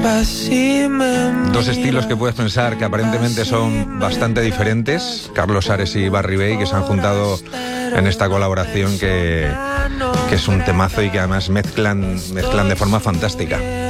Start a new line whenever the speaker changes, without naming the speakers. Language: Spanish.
Dos estilos que puedes pensar que aparentemente son bastante diferentes, Carlos Ares y Barry Bay, que se han juntado en esta colaboración que es un temazo y que además mezclan de forma fantástica.